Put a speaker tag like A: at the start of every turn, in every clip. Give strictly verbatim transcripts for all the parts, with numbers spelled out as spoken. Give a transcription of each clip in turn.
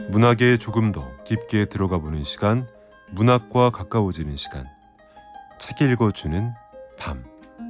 A: 문학에 조금 더 깊게 들어가 보는 시간, 문학과 가까워지는 시간, 책 읽어주는 밤.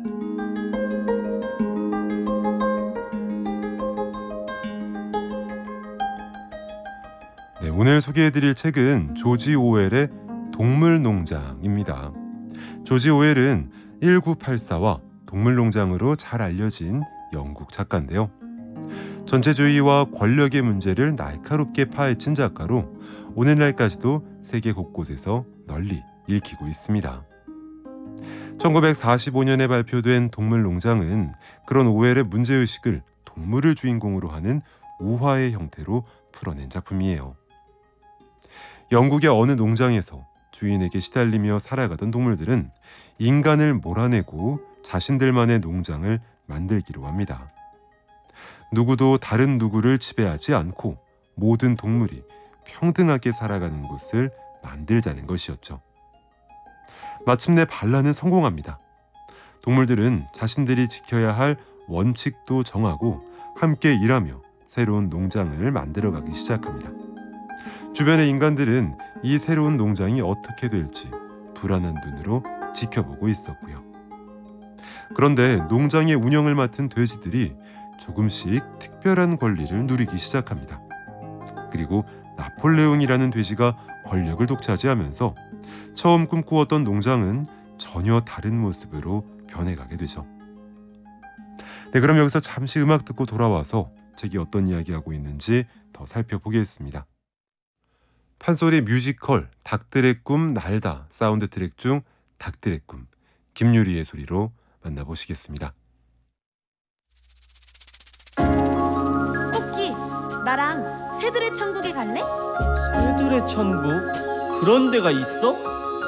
A: 네, 오늘 소개해드릴 책은 조지 오웰의 동물농장입니다. 조지 오웰은 천구백팔십사와 동물농장으로 잘 알려진 영국 작가인데요. 전체주의와 권력의 문제를 날카롭게 파헤친 작가로 오늘날까지도 세계 곳곳에서 널리 읽히고 있습니다. 천구백사십오 년에 발표된 동물농장은 그런 오웰의 문제의식을 동물을 주인공으로 하는 우화의 형태로 풀어낸 작품이에요. 영국의 어느 농장에서 주인에게 시달리며 살아가던 동물들은 인간을 몰아내고 자신들만의 농장을 만들기로 합니다. 누구도 다른 누구를 지배하지 않고 모든 동물이 평등하게 살아가는 곳을 만들자는 것이었죠. 마침내 반란은 성공합니다. 동물들은 자신들이 지켜야 할 원칙도 정하고 함께 일하며 새로운 농장을 만들어가기 시작합니다. 주변의 인간들은 이 새로운 농장이 어떻게 될지 불안한 눈으로 지켜보고 있었고요. 그런데 농장의 운영을 맡은 돼지들이 조금씩 특별한 권리를 누리기 시작합니다. 그리고 나폴레옹이라는 돼지가 권력을 독차지하면서 처음 꿈꾸었던 농장은 전혀 다른 모습으로 변해가게 되죠. 네, 그럼 여기서 잠시 음악 듣고 돌아와서 책이 어떤 이야기하고 있는지 더 살펴보겠습니다. 판소리 뮤지컬 닭들의 꿈 날다 사운드 트랙 중 닭들의 꿈, 김유리의 소리로 만나보시겠습니다.
B: 토끼, 나랑 새들의 천국에 갈래?
C: 새들의 천국? 그런 데가 있어?